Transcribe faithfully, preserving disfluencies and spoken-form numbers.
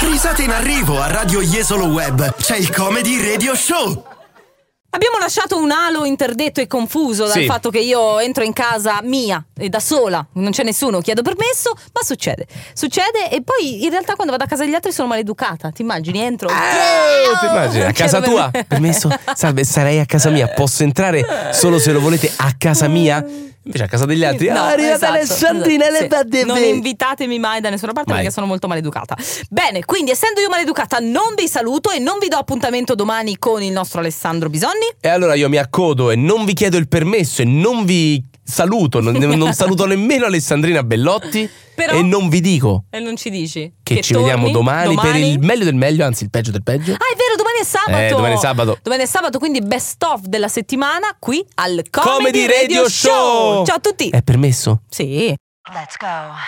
Risate in arrivo a Radio Jesolo Web. C'è il Comedy Radio Show. Abbiamo lasciato un halo interdetto e confuso dal Sì. fatto che io entro in casa mia e da sola, non c'è nessuno, chiedo permesso, ma succede. Succede e poi in realtà quando vado a casa degli altri sono maleducata. Ti immagini? Entro. Eh, ti immagini? A casa Chiedo tua? per- Permesso? Salve, sarei a casa mia. Posso entrare solo se lo volete a casa mia? Invece a casa degli altri. No, "Ah, arrivata esatto, Alessandrina, esatto, le sì. batte Non bene." invitatemi mai da nessuna parte Mai. perché sono molto maleducata. Bene, quindi essendo io maleducata non vi saluto e non vi do appuntamento domani con il nostro Alessandro Bisonni. E allora io mi accodo e non vi chiedo il permesso e non vi saluto, non, non saluto nemmeno Alessandrina Bellotti. Però- E non vi dico E non ci dici che, ci torni vediamo domani, per il meglio del meglio, anzi il peggio del peggio. Ah, è vero, domani è sabato. Eh, domani è sabato. Domani è sabato, quindi best of della settimana qui al Comedy, Comedy Radio Show. Ciao a tutti. È permesso? Sì. Let's go.